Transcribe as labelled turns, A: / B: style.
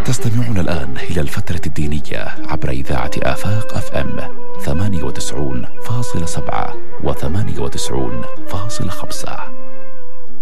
A: تستمعون الآن إلى الفترة الدينية عبر إذاعة آفاق FM 98.7 و98.5.